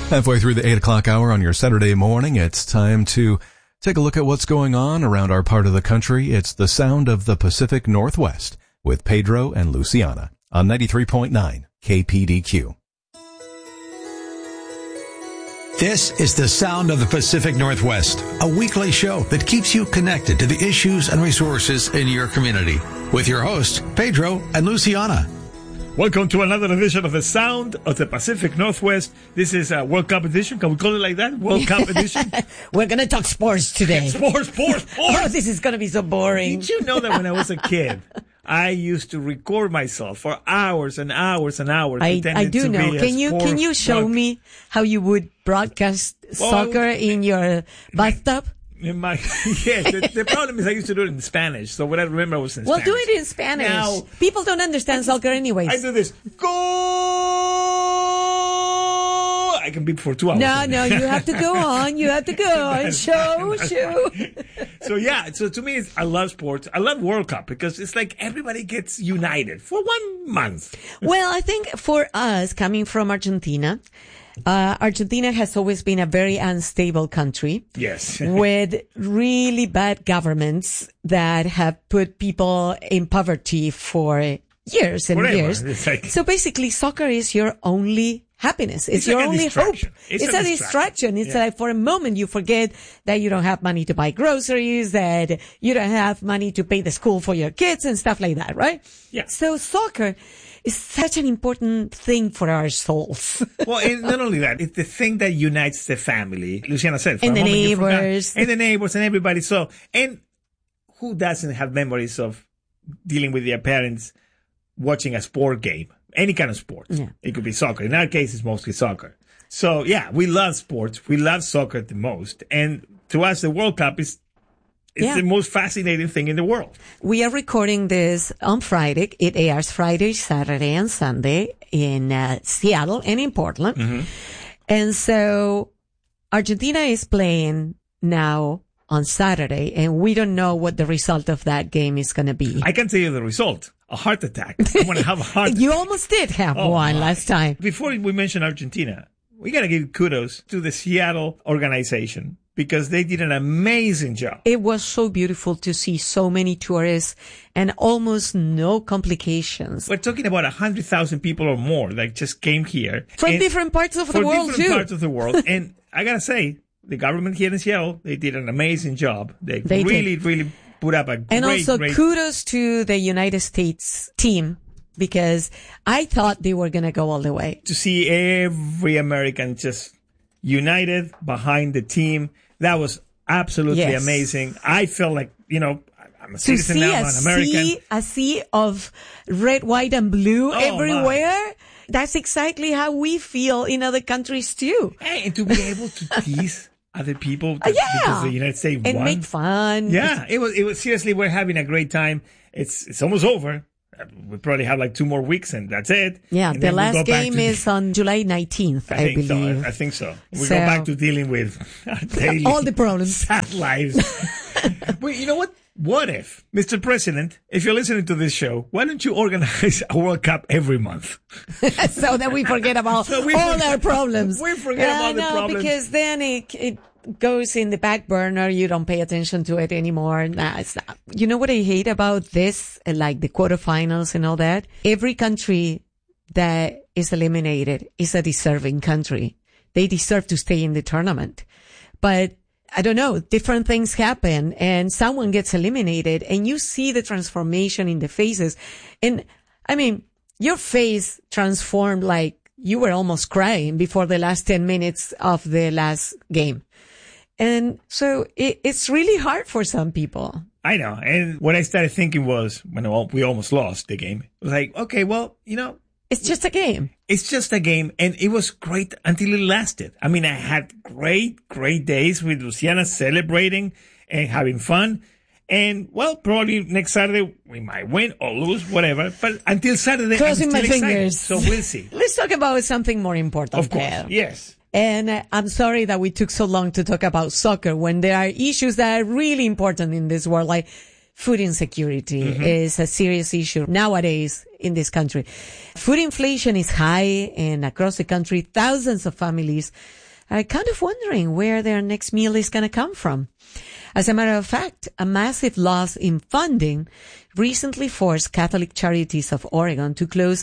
Halfway through the 8 o'clock hour on your Saturday morning, it's time to take a look at what's going on around our part of the country. It's the sound of the Pacific Northwest with Pedro and Luciana on 93.9 KPDQ. This is the Sound of the Pacific Northwest, a weekly show that keeps you connected to the issues and resources in your community. With your hosts, Pedro and Luciana. Welcome to another edition of the Sound of the Pacific Northwest. This is a World Cup edition. Can we call it like that? World Cup edition? We're going to talk sports today. Sports. Oh, this is going to be so boring. Did you know that when I was a kid, I used to record myself for hours and hours and hours? I do know. Can you show me how you would broadcast soccer in your bathtub? The problem is I used to do it in Spanish, so what I remember was in Spanish. Well, do it in Spanish. Now, people don't understand soccer anyways. I do this. Go! I can beep for 2 hours. No, you have to go on. You have to go on. Show. So to me, I love sports. I love World Cup because it's like everybody gets united for 1 month. Well, I think for us, coming from Argentina, Argentina has always been a very unstable country. Yes. With really bad governments that have put people in poverty for years and years. So basically, soccer is your only happiness. It's your only hope. It's a distraction. It's like for a moment you forget that you don't have money to buy groceries, that you don't have money to pay the school for your kids and stuff like that, right? Yeah. So soccer is such an important thing for our souls. Well, and not only that, it's the thing that unites the family. Luciana said, and the neighbors. And the neighbors and everybody. So, and who doesn't have memories of dealing with their parents watching a sport game? Any kind of sport. Yeah. It could be soccer. In our case, it's mostly soccer. So, yeah, we love sports. We love soccer the most. And to us, the World Cup is the most fascinating thing in the world. We are recording this on Friday. It airs Friday, Saturday, and Sunday in Seattle and in Portland. Mm-hmm. And so Argentina is playing now on Saturday, and we don't know what the result of that game is going to be. I can tell you the result. A heart attack. I'm going to have a heart attack. You almost did have one last time. Before we mention Argentina, we got to give kudos to the Seattle organization because they did an amazing job. It was so beautiful to see so many tourists and almost no complications. We're talking about 100,000 people or more that just came here. From different parts of the world, too. From different parts of the world. And I got to say, the government here in Seattle, they did an amazing job. They really put up a great... And also kudos to the United States team, because I thought they were going to go all the way. To see every American just united behind the team, that was absolutely amazing. I felt like, I'm a citizen now, I'm an American. A sea of red, white, and blue everywhere. My. That's exactly how we feel in other countries, too. Hey, and to be able to tease other people because the United States won. And make fun. Yeah, it was seriously, we're having a great time. It's almost over. We probably have like 2 more weeks and that's it. Yeah, the last game is on July 19th, I believe. I think so. We go back to dealing with daily all the problems. Sad lives. But you know what? What if, Mr. President, if you're listening to this show, why don't you organize a World Cup every month? So that we forget about all our problems. We forget about the problems. Because then it goes in the back burner. You don't pay attention to it anymore. Nah, it's not. You know what I hate about this, like the quarterfinals and all that? Every country that is eliminated is a deserving country. They deserve to stay in the tournament. But I don't know, different things happen and someone gets eliminated and you see the transformation in the faces. And I mean, your face transformed like you were almost crying before the last 10 minutes of the last game. And so it's really hard for some people. I know. And what I started thinking was when we almost lost the game, it was like, okay, well, it's just a game. It's just a game. And it was great until it lasted. I mean, I had great days with Luciana celebrating and having fun. And, well, probably next Saturday we might win or lose, whatever. But until Saturday, crossing my fingers. Excited, so we'll see. Let's talk about something more important. Of course, yes. And I'm sorry that we took so long to talk about soccer when there are issues that are really important in this world, like food insecurity is a serious issue nowadays in this country. Food inflation is high, and across the country, thousands of families are kind of wondering where their next meal is going to come from. As a matter of fact, a massive loss in funding recently forced Catholic Charities of Oregon to close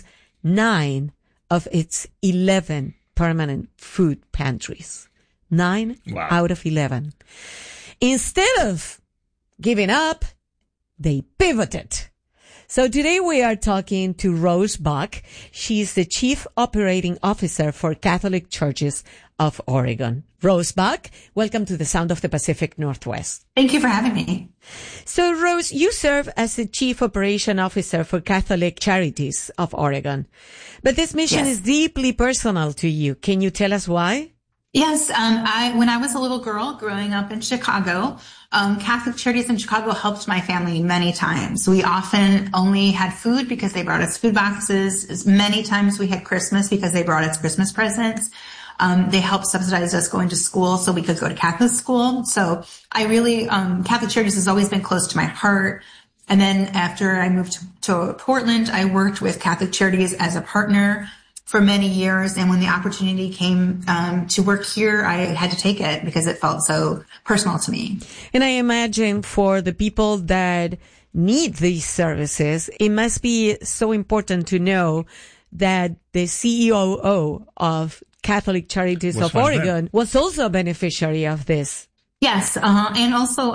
9 of its 11 permanent food pantries. 9 out of 11. Instead of giving up, they pivoted. So today we are talking to Rose Buck. She's the Chief Operating Officer for Catholic Churches of Oregon. Rose Buck, welcome to the Sound of the Pacific Northwest. Thank you for having me. So Rose, you serve as the Chief Operation Officer for Catholic Charities of Oregon. But this mission is deeply personal to you. Can you tell us why? Yes, when I was a little girl growing up in Chicago, Catholic Charities in Chicago helped my family many times. We often only had food because they brought us food boxes. Many times we had Christmas because they brought us Christmas presents. They helped subsidize us going to school so we could go to Catholic school. So I really, Catholic Charities has always been close to my heart. And then after I moved to Portland, I worked with Catholic Charities as a partner for many years. And when the opportunity came to work here, I had to take it because it felt so personal to me. And I imagine for the people that need these services, it must be so important to know that the COO of Catholic Charities of Oregon was also a beneficiary of this. Yes. And also,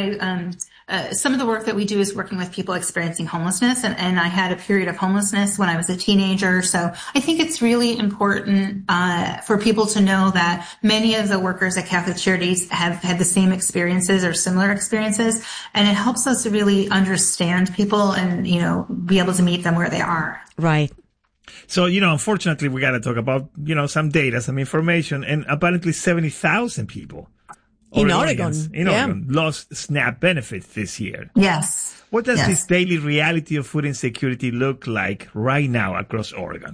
some of the work that we do is working with people experiencing homelessness. And I had a period of homelessness when I was a teenager. So I think it's really important, for people to know that many of the workers at Catholic Charities have had the same experiences or similar experiences. And it helps us to really understand people and, be able to meet them where they are. Right. So, unfortunately, we got to talk about, some data, some information, and apparently 70,000 people in Oregon lost SNAP benefits this year. Yes. What does this daily reality of food insecurity look like right now across Oregon?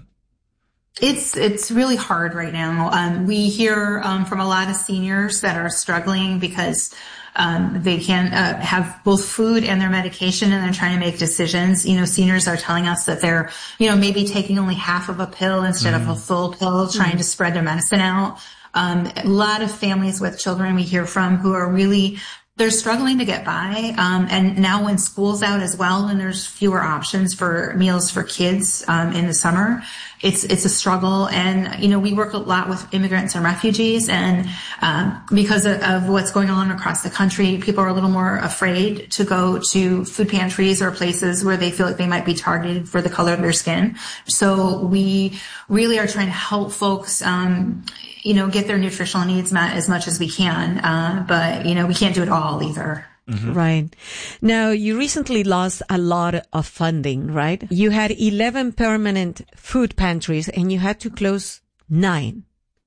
It's really hard right now. We hear from a lot of seniors that are struggling because they can't have both food and their medication, and they're trying to make decisions. Seniors are telling us that they're, maybe taking only half of a pill instead of a full pill, trying to spread their medicine out. A lot of families with children we hear from who are really, they're struggling to get by. And now when school's out as well, and there's fewer options for meals for kids, in the summer, it's a struggle. And, we work a lot with immigrants and refugees. And, because of what's going on across the country, people are a little more afraid to go to food pantries or places where they feel like they might be targeted for the color of their skin. So we really are trying to help folks, get their nutritional needs met as much as we can. But, we can't do it all either. Mm-hmm. Right. Now, you recently lost a lot of funding, right? You had 11 permanent food pantries and you had to close 9.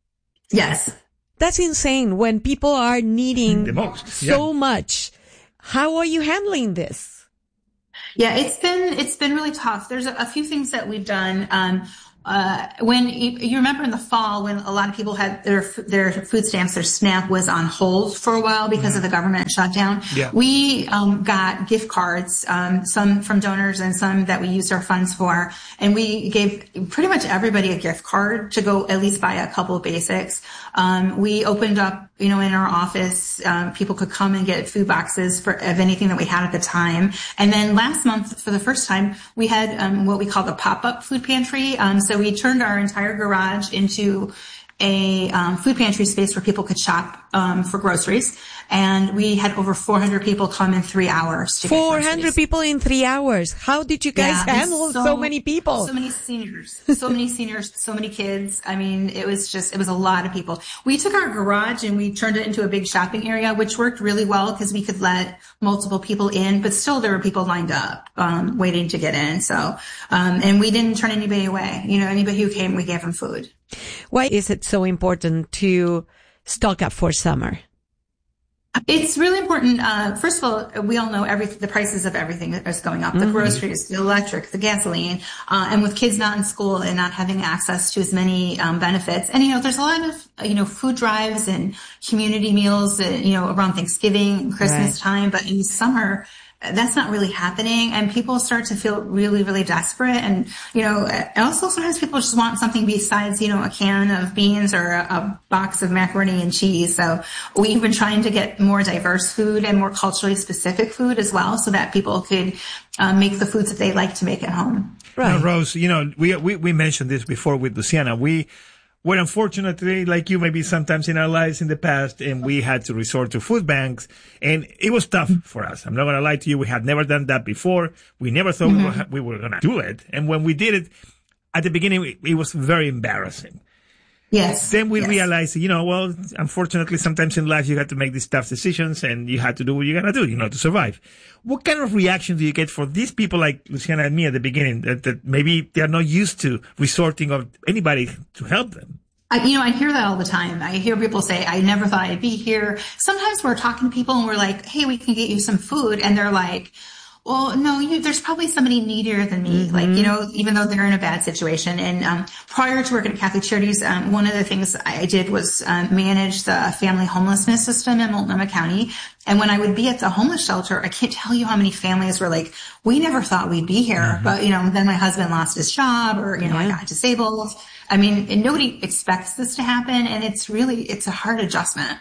Yes. That's insane when people are needing the most. So much. How are you handling this? Yeah, it's been really tough. There's a few things that we've done. When you remember in the fall when a lot of people had their food stamps, their SNAP was on hold for a while because of the government shutdown. Yeah. We got gift cards, some from donors and some that we used our funds for, and we gave pretty much everybody a gift card to go at least buy a couple of basics. We opened up, in our office, people could come and get food boxes of anything that we had at the time. And then last month, for the first time, we had what we call the pop-up food pantry. So we turned our entire garage into a food pantry space where people could shop for groceries. And we had over 400 people come in 3 hours to 400 people in 3 hours. How did you guys handle so many people? So many seniors, so many kids. I mean, it was a lot of people. We took our garage and we turned it into a big shopping area, which worked really well because we could let multiple people in, but still there were people lined up, waiting to get in. So, and we didn't turn anybody away. Anybody who came, we gave them food. Why is it so important to stock up for summer? It's really important. First of all, we all know the prices of everything is going up. The groceries, the electric, the gasoline, and with kids not in school and not having access to as many benefits. And there's a lot of food drives and community meals, around Thanksgiving and Christmas time. But in the summer, that's not really happening. And people start to feel really, really desperate. And, also sometimes people just want something besides, a can of beans or a box of macaroni and cheese. So we've been trying to get more diverse food and more culturally specific food as well, so that people could make the foods that they like to make at home. Right. Now, Rose, we mentioned this before with Luciana. We're unfortunately, like you, maybe sometimes in our lives in the past, and we had to resort to food banks, and it was tough for us. I'm not going to lie to you. We had never done that before. We never thought we were going to do it. And when we did it, at the beginning, it was very embarrassing. Yes. Then we realized, unfortunately, sometimes in life you have to make these tough decisions, and you have to do what you got to do, to survive. What kind of reaction do you get for these people like Luciana and me at the beginning that maybe they are not used to resorting of anybody to help them? I hear that all the time. I hear people say, I never thought I'd be here. Sometimes we're talking to people and we're like, hey, we can get you some food. And they're like, well, no, there's probably somebody needier than me. Even though they're in a bad situation. And prior to working at Catholic Charities, one of the things I did was manage the family homelessness system in Multnomah County. And when I would be at the homeless shelter, I can't tell you how many families were like, we never thought we'd be here. But, then my husband lost his job, or, I got disabled. I mean, and nobody expects this to happen. And it's a hard adjustment.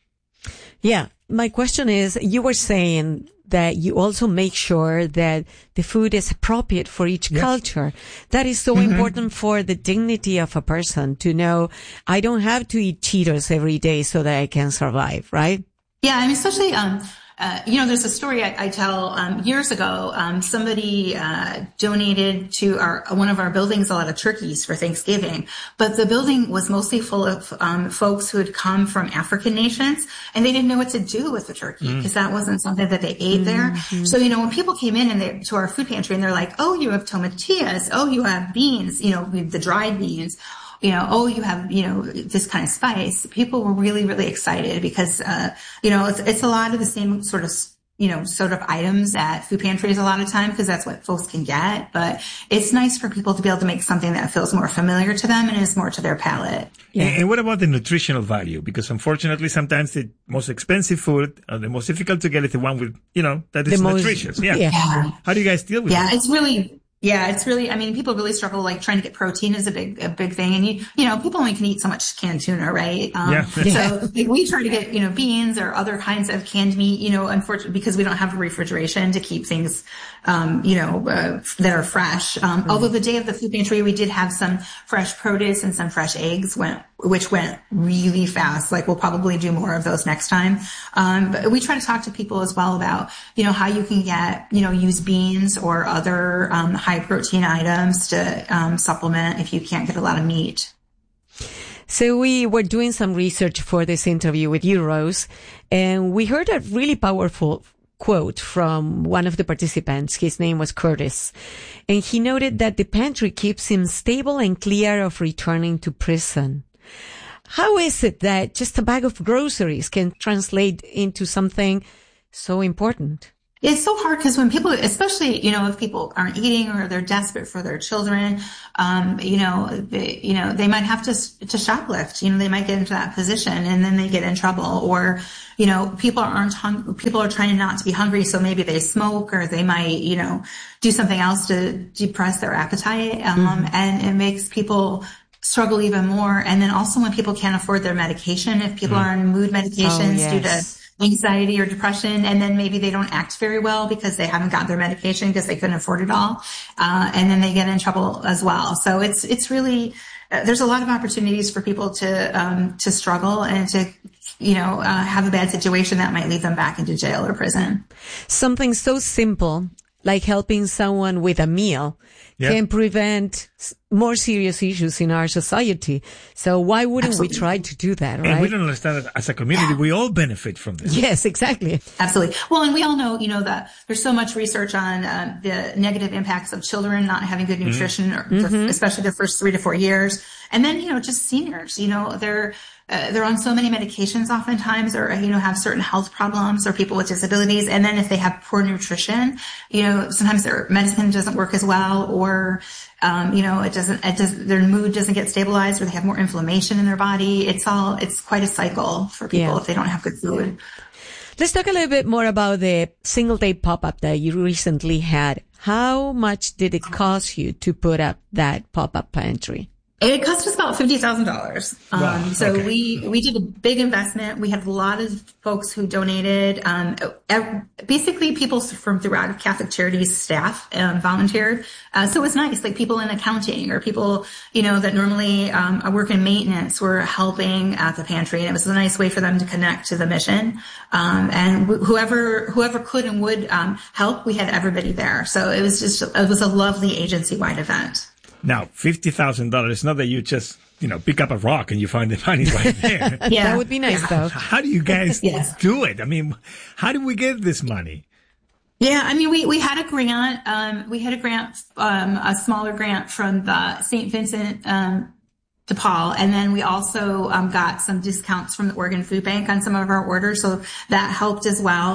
Yeah. My question is, you were saying that you also make sure that the food is appropriate for each culture. That is so important for the dignity of a person to know I don't have to eat Cheetos every day so that I can survive, right? Yeah, I mean, especially, there's a story I tell years ago. Somebody donated to one of our buildings a lot of turkeys for Thanksgiving, but the building was mostly full of folks who had come from African nations, and they didn't know what to do with the turkey because that wasn't something that they ate there. So when people came in to our food pantry and they're like, "Oh, you have tomatillas. Oh, you have beans. The dried beans." Oh, you have, this kind of spice. People were really, really excited because, it's a lot of the same sort of items at food pantries a lot of time, because that's what folks can get. But it's nice for people to be able to make something that feels more familiar to them and is more to their palate. Yeah. And what about the nutritional value? Because unfortunately, sometimes the most expensive food, the most difficult to get is the one with, that is nutritious. Yeah. How do you guys deal with that? It's really, I mean, people really struggle, like trying to get protein is a big thing. And people only can eat so much canned tuna, right? So we try to get, beans or other kinds of canned meat, unfortunately, because we don't have refrigeration to keep things, that are fresh. Although the day of the food pantry, we did have some fresh produce and some fresh eggs which went really fast. Like we'll probably do more of those next time. But we try to talk to people as well about, how you can get, use beans or other, high protein items to supplement if you can't get a lot of meat. So we were doing some research for this interview with you, Rose, and we heard a really powerful quote from one of the participants. His name was Curtis, and he noted that the pantry keeps him stable and clear of returning to prison. How is it that just a bag of groceries can translate into something so important? It's so hard because when people, especially, if people aren't eating or they're desperate for their children, they might have to shoplift, they might get into that position and then they get in trouble, or, people are trying not to be hungry. So maybe they smoke, or they might, do something else to depress their appetite. And it makes people struggle even more. And then also when people can't afford their medication, if people are on mood medications due to anxiety or depression, and then maybe they don't act very well because they haven't got their medication because they couldn't afford it all. And then they get in trouble as well. So it's really, there's a lot of opportunities for people to struggle and to, have a bad situation that might lead them back into jail or prison. Something so simple like helping someone with a meal can prevent more serious issues in our society. So why wouldn't we try to do that, right? And we don't understand that as a community, we all benefit from this. Yes, exactly. Absolutely. Well, and we all know, that there's so much research on the negative impacts of children not having good nutrition, especially the first 3 to 4 years. And then, just seniors, they're on so many medications oftentimes, or, have certain health problems, or people with disabilities. And then if they have poor nutrition, sometimes their medicine doesn't work as well, or, their mood doesn't get stabilized, or they have more inflammation in their body. It's quite a cycle for people if they don't have good food. Let's talk a little bit more about the single day pop-up that you recently had. How much did it cost you to put up that pop-up pantry? It cost us about $50,000. Wow, So okay. we did a big investment. We had a lot of folks who donated. Basically people from throughout Catholic Charities staff volunteered. So it was nice, like people in accounting or people, that normally work in maintenance were helping at the pantry. And it was a nice way for them to connect to the mission. And whoever could and would help, we had everybody there. So it was a lovely agency-wide event. Now, $50,000, not that you just, pick up a rock and you find the money right there. Yeah. That would be nice, though. How do you guys Yes. do it? I mean, how do we get this money? Yeah, I mean, we had a grant. A smaller grant from the St. Vincent de Paul, and then we also got some discounts from the Oregon Food Bank on some of our orders, so that helped as well.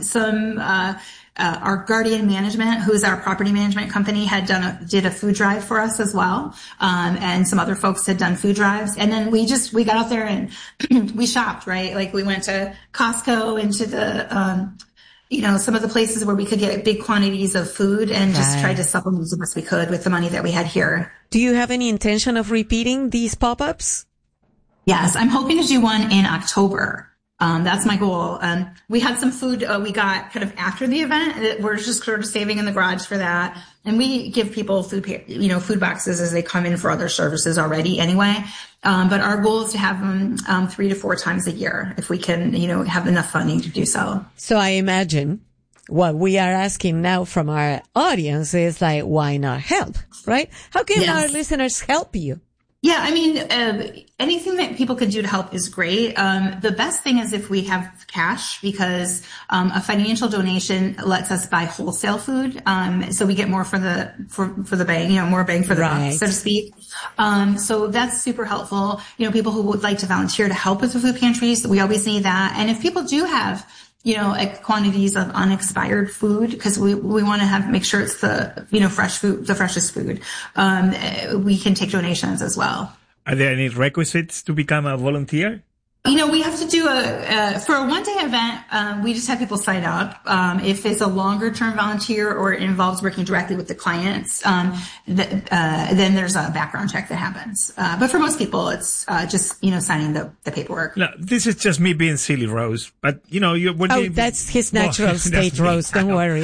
Our Guardian Management, who's our property management company, did a food drive for us as well. And some other folks had done food drives. And then we got out there and we shopped, right? Like we went to Costco and to the, some of the places where we could get big quantities of food and just tried to supplement as best we could with the money that we had here. Do you have any intention of repeating these pop-ups? Yes, I'm hoping to do one in October. That's my goal. We had some food we got kind of after the event. We're just sort of saving in the garage for that. And we give people food boxes as they come in for other services already anyway. But our goal is to have them 3 to 4 times a year if we can, have enough funding to do so. So I imagine what we are asking now from our audience is like, why not help, right? How can our listeners help you? Yeah, I mean, anything that people can do to help is great. The best thing is if we have cash, because a financial donation lets us buy wholesale food, so we get more for the bang, more bang for the buck, so to speak. So that's super helpful. People who would like to volunteer to help with the food pantries, we always need that. And if people do have quantities of unexpired food, because we want to make sure it's the, fresh food, the freshest food. We can take donations as well. Are there any requisites to become a volunteer? We have to do for a one-day event, we just have people sign up. If it's a longer-term volunteer or it involves working directly with the clients, then there's a background check that happens. But for most people, it's just, signing the paperwork. No, this is just me being silly, Rose. But, that's his natural state, Rose. Don't worry.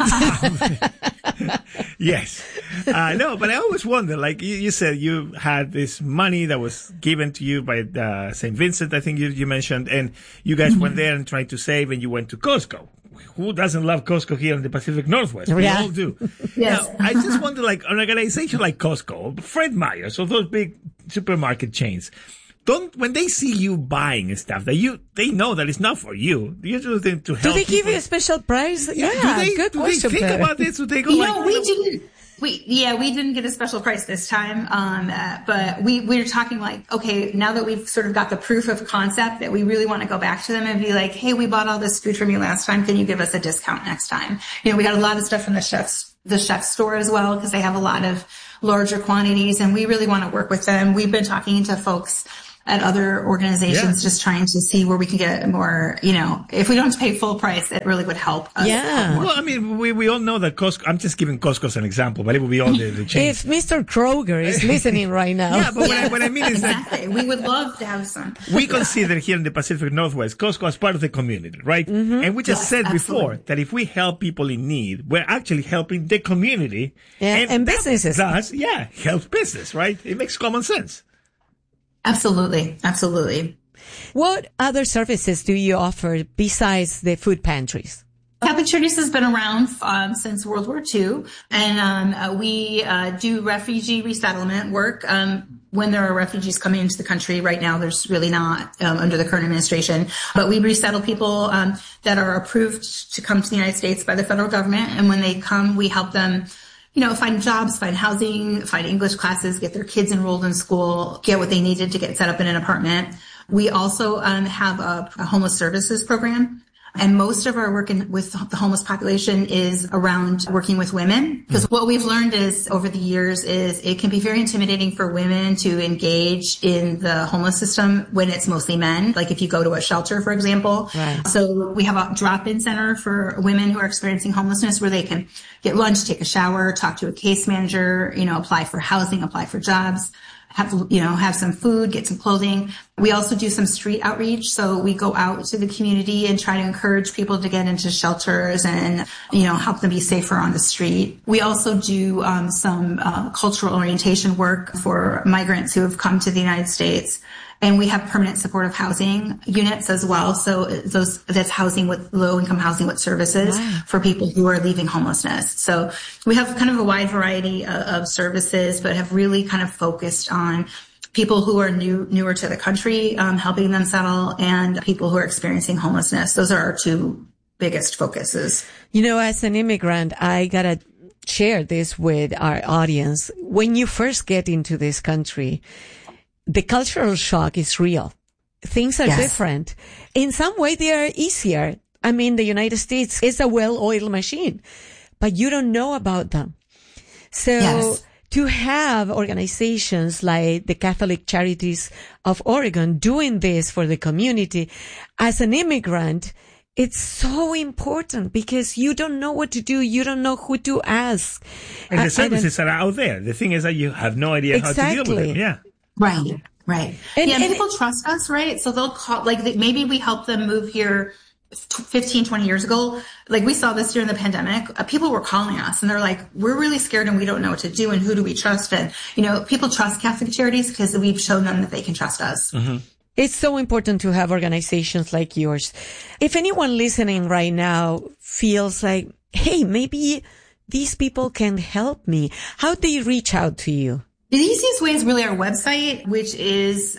Yes. No, but I always wonder, like you said, you had this money that was given to you by St. Vincent, I think you mentioned, and you guys went there and tried to save, and you went to Costco. Who doesn't love Costco here in the Pacific Northwest? We all do. Yes. Now, I just wonder, like, an organization like Costco, Fred Meyer, so those big supermarket chains, when they see you buying stuff that they know that it's not for you, do you do them to help? Do they give you a special price? Yeah, good question. Do they think about this? Do they go we didn't. We didn't get a special price this time. But we're talking like, okay, now that we've sort of got the proof of concept that we really want to go back to them and be like, hey, we bought all this food from you last time. Can you give us a discount next time? We got a lot of stuff from the chef's store as well, because they have a lot of larger quantities and we really want to work with them. We've been talking to folks at other organizations, just trying to see where we can get more, if we don't have to pay full price, it really would help us. Yeah. Well, I mean, we all know that Costco, I'm just giving Costco as an example, but it will be all the chains. If Mr. Kroger is listening right now. Yeah, but what I mean is exactly. We would love to have some. We consider here in the Pacific Northwest, Costco as part of the community, right? Mm-hmm. And we just said before that if we help people in need, we're actually helping the community. And businesses. Thus, helps business, right? It makes common sense. Absolutely. Absolutely. What other services do you offer besides the food pantries? Catholic Charities has been around since World War II, and we do refugee resettlement work. When there are refugees coming into the country right now, there's really not under the current administration, but we resettle people that are approved to come to the United States by the federal government, and when they come, we help them find jobs, find housing, find English classes, get their kids enrolled in school, get what they needed to get set up in an apartment. We also have a homeless services program. And most of our work with the homeless population is around working with women. Because what we've learned is over the years is it can be very intimidating for women to engage in the homeless system when it's mostly men. Like if you go to a shelter, for example. Right. So we have a drop-in center for women who are experiencing homelessness where they can get lunch, take a shower, talk to a case manager, apply for housing, apply for jobs, have some food, get some clothing. We also do some street outreach. So we go out to the community and try to encourage people to get into shelters and, help them be safer on the street. We also do some cultural orientation work for migrants who have come to the United States. And we have permanent supportive housing units as well. So that's housing with low-income housing with services for people who are leaving homelessness. So we have kind of a wide variety of services, but have really kind of focused on people who are newer to the country, helping them settle, and people who are experiencing homelessness. Those are our two biggest focuses. As an immigrant, I gotta share this with our audience. When you first get into this country, the cultural shock is real. Things are different. In some way, they are easier. I mean, the United States is a well-oiled machine, but you don't know about them. So to have organizations like the Catholic Charities of Oregon doing this for the community, as an immigrant, it's so important because you don't know what to do. You don't know who to ask. And the services are out there. The thing is that you have no idea how to deal with them. Yeah. Right. And people trust us, right? So they'll call, maybe we helped them move here 15, 20 years ago. Like we saw this during the pandemic. People were calling us and they're like, we're really scared and we don't know what to do. And who do we trust? And, people trust Catholic Charities because we've shown them that they can trust us. Mm-hmm. It's so important to have organizations like yours. If anyone listening right now feels like, hey, maybe these people can help me, how do you reach out to you? The easiest way is really our website, which is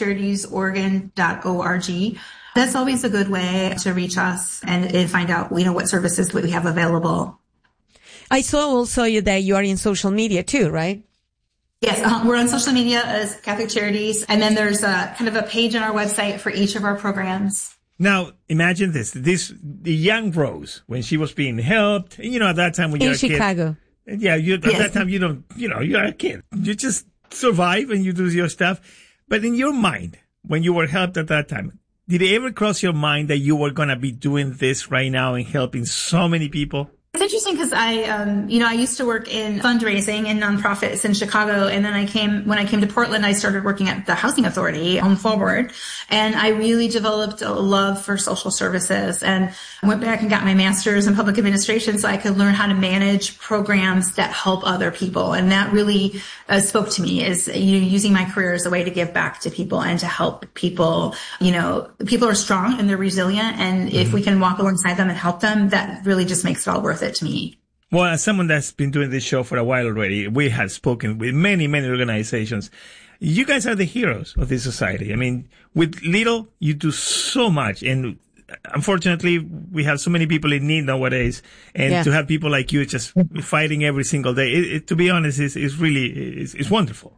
CatholicCharitiesOregon.org. That's always a good way to reach us and find out, what services we have available. I saw also that you are in social media too, right? Yes, we're on social media as Catholic Charities, and then there's a kind of a page on our website for each of our programs. Now, imagine the young Rose, when she was being helped, at that time when you're a kid. In Chicago. Yeah, at that time you don't, you're a kid. You just survive and you do your stuff. But in your mind, when you were helped at that time, did it ever cross your mind that you were going to be doing this right now and helping so many people? It's interesting because I used to work in fundraising and nonprofits in Chicago. And then when I came to Portland, I started working at the Housing Authority, Home Forward. And I really developed a love for social services and went back and got my master's in public administration so I could learn how to manage programs that help other people. And that really spoke to me is, using my career as a way to give back to people and to help people. People are strong and they're resilient. And if we can walk alongside them and help them, that really just makes it all worth it to me. Well, as someone that's been doing this show for a while already, we have spoken with many, many organizations. You guys are the heroes of this society. I mean, with little, you do so much. And unfortunately, we have so many people in need nowadays. And to have people like you just fighting every single day, to be honest, is really wonderful.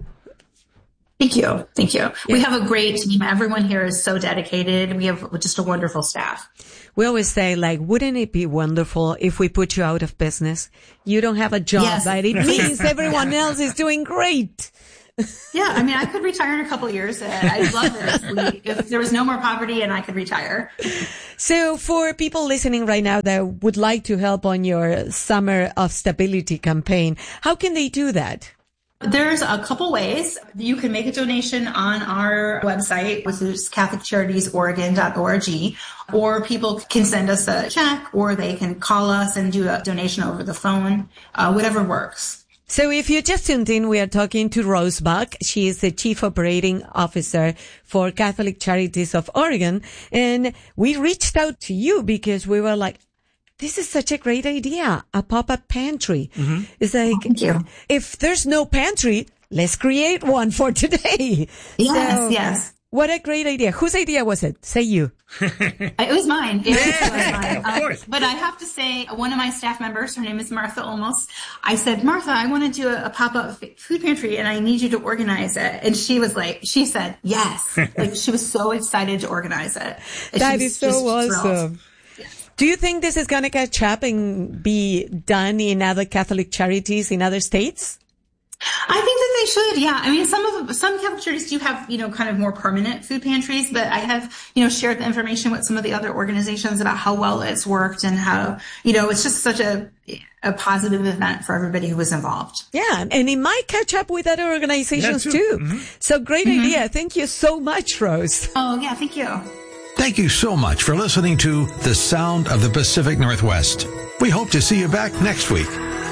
Thank you. Yeah. We have a great team. Everyone here is so dedicated. We have just a wonderful staff. We always say, wouldn't it be wonderful if we put you out of business? You don't have a job, but it means everyone else is doing great. Yeah, I mean, I could retire in a couple of years. I'd love it if there was no more poverty and I could retire. So for people listening right now that would like to help on your Summer of Stability campaign, how can they do that? There's a couple ways. You can make a donation on our website, which is CatholicCharitiesOregon.org, or people can send us a check, or they can call us and do a donation over the phone, whatever works. So if you just tuned in, we are talking to Rose Buck. She is the Chief Operating Officer for Catholic Charities of Oregon. And we reached out to you because we were like, this is such a great idea, a pop-up pantry. Mm-hmm. It's like, thank you. If there's no pantry, let's create one for today. Yes. What a great idea. Whose idea was it? Say you. It was mine. Of course. But I have to say, one of my staff members, her name is Martha Olmos. I said, Martha, I want to do a pop-up food pantry and I need you to organize it. And she said, yes. She was so excited to organize it. That is so awesome. Do you think this is going to catch up and be done in other Catholic charities in other states? I think that they should, yeah. I mean, some Catholic charities do have, kind of more permanent food pantries, but I have, shared the information with some of the other organizations about how well it's worked and how, it's just such a positive event for everybody who was involved. Yeah, and it might catch up with other organizations too. Mm-hmm. So great idea. Thank you so much, Rose. Oh, yeah, thank you. Thank you so much for listening to The Sound of the Pacific Northwest. We hope to see you back next week.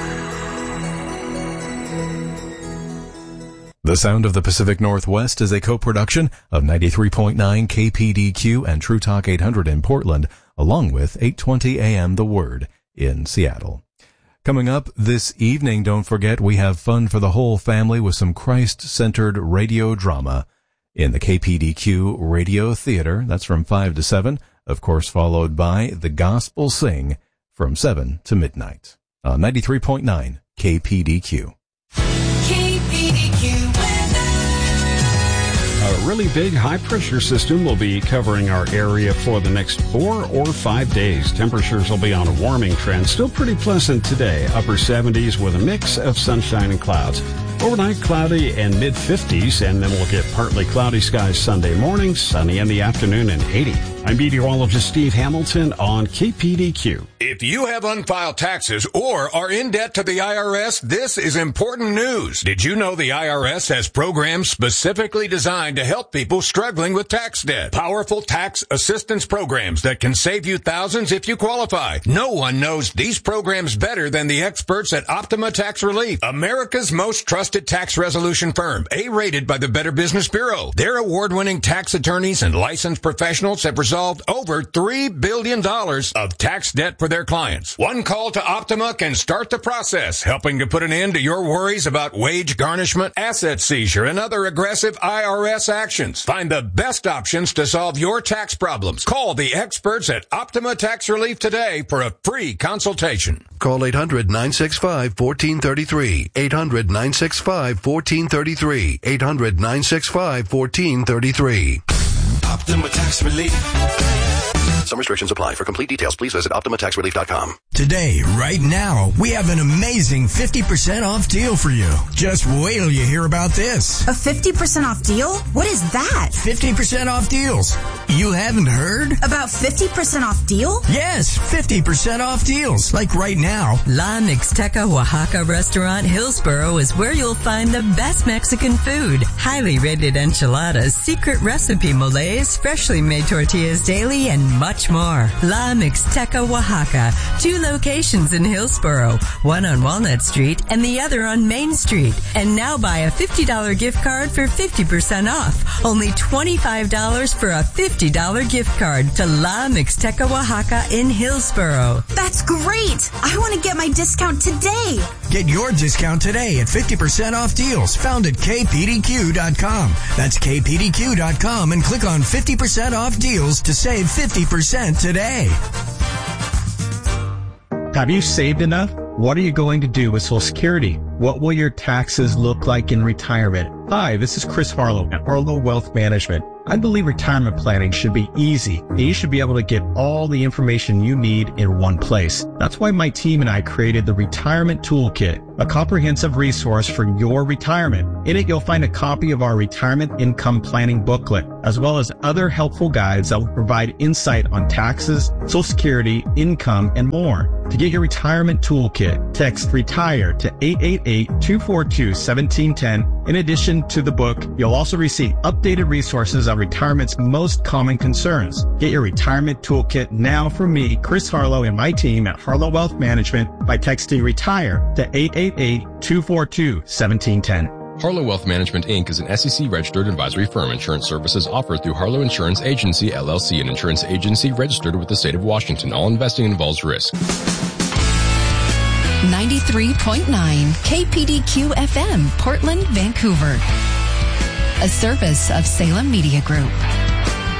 The Sound of the Pacific Northwest is a co-production of 93.9 KPDQ and True Talk 800 in Portland, along with 820 AM The Word in Seattle. Coming up this evening, don't forget we have fun for the whole family with some Christ-centered radio drama in the KPDQ Radio Theater. That's from 5 to 7, of course, followed by The Gospel Sing from 7 to midnight on 93.9 KPDQ. A really big high-pressure system will be covering our area for the next 4 or 5 days. Temperatures will be on a warming trend. Still pretty pleasant today. Upper 70s with a mix of sunshine and clouds. Overnight, cloudy and mid-50s, and then we'll get partly cloudy skies Sunday morning, sunny in the afternoon, and 80. I'm meteorologist Steve Hamilton on KPDQ. If you have unfiled taxes or are in debt to the IRS, this is important news. Did you know the IRS has programs specifically designed to help people struggling with tax debt? Powerful tax assistance programs that can save you thousands if you qualify. No one knows these programs better than the experts at Optima Tax Relief, America's most trusted tax resolution firm, A-rated by the Better Business Bureau. Their award-winning tax attorneys and licensed professionals have resolved over $3 billion of tax debt for their clients. One call to Optima can start the process, helping to put an end to your worries about wage garnishment, asset seizure, and other aggressive IRS actions. Find the best options to solve your tax problems. Call the experts at Optima Tax Relief today for a free consultation. Call 800-965-1433. 800-965-1433. 800-965-1433. Optima Tax Relief. Some restrictions apply. For complete details, please visit OptimaTaxRelief.com. Today, right now, we have an amazing 50% off deal for you. Just wait till you hear about this. A 50% off deal? What is that? 50% off deals. You haven't heard? About 50% off deal? Yes, 50% off deals. Like right now. La Mixteca Oaxaca Restaurant Hillsboro is where you'll find the best Mexican food. Highly rated enchiladas, secret recipe moles, freshly made tortillas daily, and much more. La Mixteca Oaxaca. 2 locations in Hillsboro. One on Walnut Street and the other on Main Street. And now buy a $50 gift card for 50% off. Only $25 for a $50 gift card to La Mixteca Oaxaca in Hillsboro. That's great! I want to get my discount today. Get your discount today at 50% off deals found at kpdq.com. That's kpdq.com and click on 50% off deals to save 50% today. Have you saved enough? What are you going to do with Social Security? What will your taxes look like in retirement? Hi, this is Chris Harlow at Harlow Wealth Management. I believe retirement planning should be easy, and you should be able to get all the information you need in one place. That's why my team and I created the Retirement Toolkit, a comprehensive resource for your retirement. In it, you'll find a copy of our retirement income planning booklet, as well as other helpful guides that will provide insight on taxes, Social Security, income, and more. To get your retirement toolkit, text RETIRE to 888-242-1710. In addition to the book, you'll also receive updated resources on retirement's most common concerns. Get your retirement toolkit now from me, Chris Harlow, and my team at Harlow Wealth Management by texting RETIRE to 888-242-1710. Harlow Wealth Management, Inc. is an SEC-registered advisory firm. Insurance services offered through Harlow Insurance Agency, LLC, an insurance agency registered with the state of Washington. All investing involves risk. 93.9 KPDQ FM, Portland, Vancouver. A service of Salem Media Group.